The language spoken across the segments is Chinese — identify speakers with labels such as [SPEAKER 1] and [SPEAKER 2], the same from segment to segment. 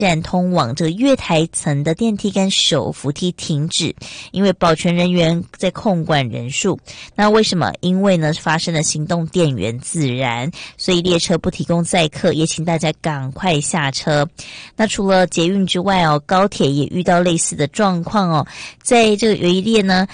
[SPEAKER 1] 站通往这个月台层的电梯跟手扶梯停止，因为保全人员在控管人数。那为什么？因为呢发生了行动电源自燃，所以列车不提供载客，也请大家赶快下车。那除了捷运之外高铁也遇到类似的状况在这个有一列呢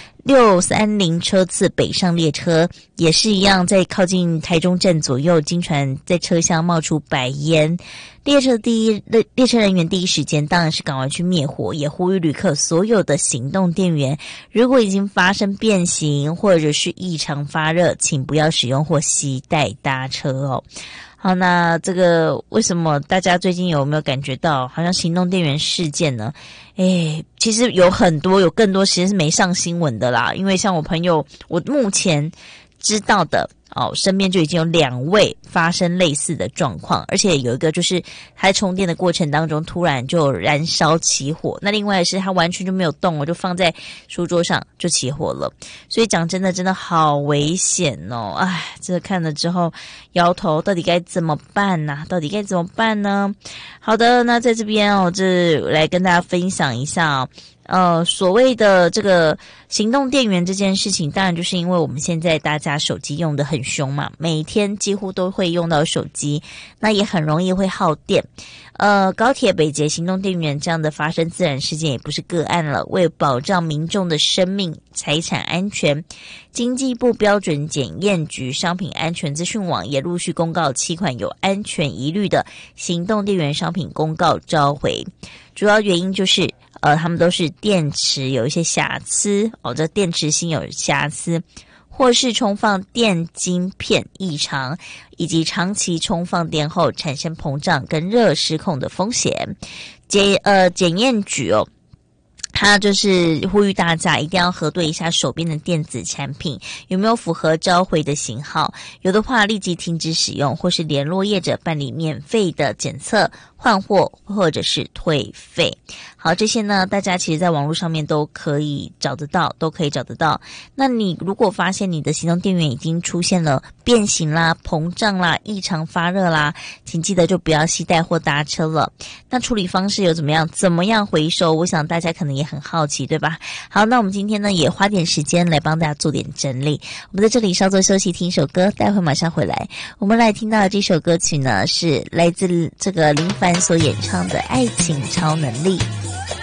[SPEAKER 1] 630车次北上列车也是一样，在靠近台中站左右，经传在车厢冒出白烟。列车人员第一时间当然是赶快去灭火，也呼吁旅客所有的行动电源如果已经发生变形或者是异常发热，请不要使用或携带搭车好，那这个为什么大家最近有没有感觉到好像行动电源事件呢？其实有更多其实是没上新闻的啦，因为像我朋友，我目前知道的身边就已经有2位发生类似的状况，而且有一个就是他在充电的过程当中突然就燃烧起火，那另外是他完全就没有动，我就放在书桌上就起火了。所以讲真的好危险这看了之后摇头，到底该怎么办呢？好的，那在这边这来跟大家分享一下所谓的这个行动电源这件事情，当然就是因为我们现在大家手机用得很凶嘛，每天几乎都会用到手机，那也很容易会耗电。高铁北捷行动电源这样的发生自燃事件也不是个案了。为保障民众的生命财产安全，经济部标准检验局商品安全资讯网也陆续公告7款有安全疑虑的行动电源商品公告召回，主要原因就是他们都是电池有一些瑕疵这电池芯有瑕疵，或是充放电晶片异常，以及长期充放电后产生膨胀跟热失控的风险。检验局他就是呼吁大家一定要核对一下手边的电子产品有没有符合召回的型号，有的话立即停止使用，或是联络业者办理免费的检测、换货或者是退费。好，这些呢大家其实在网络上面都可以找得到。那你如果发现你的行动电源已经出现了变形啦、膨胀啦、异常发热啦，请记得就不要携带或搭车了。那处理方式有怎么样回收，我想大家可能也很好奇，对吧？好，那我们今天呢也花点时间来帮大家做点整理。我们在这里稍作休息，听一首歌，待会马上回来。我们来听到的这首歌曲呢是来自这个林凡所演唱的《爱情超能力》。